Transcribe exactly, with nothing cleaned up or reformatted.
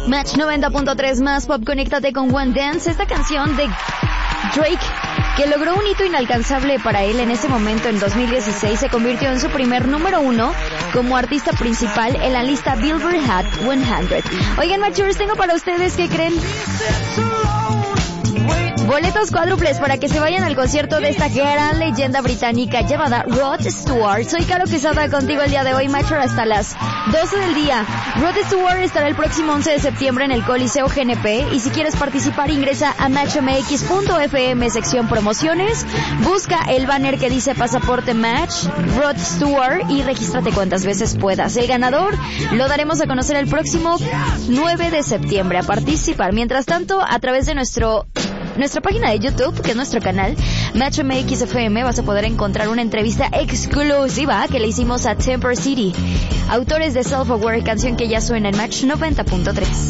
Match noventa punto tres más pop, conéctate con One Dance, esta canción de Drake que logró un hito inalcanzable para él en ese momento. En dos mil dieciséis se convirtió en su primer número uno como artista principal en la lista Billboard Hot cien. Oigan, Matchers, tengo para ustedes, ¿qué creen? Boletos cuádruples para que se vayan al concierto de esta gran leyenda británica llamada Rod Stewart. Soy Caro Quesada contigo el día de hoy, Matcher, hasta las doce del día. Rod Stewart estará el próximo once de septiembre en el Coliseo G N P, y si quieres participar ingresa a match m x punto f m sección promociones, busca el banner que dice Pasaporte Match, Rod Stewart, y regístrate cuantas veces puedas. El ganador lo daremos a conocer el próximo nueve de septiembre. A participar. Mientras tanto, a través de nuestro nuestra página de YouTube, que es nuestro canal Match M X F M, vas a poder encontrar una entrevista exclusiva que le hicimos a Temper City, autores de Self Aware, canción que ya suena en Match noventa punto tres.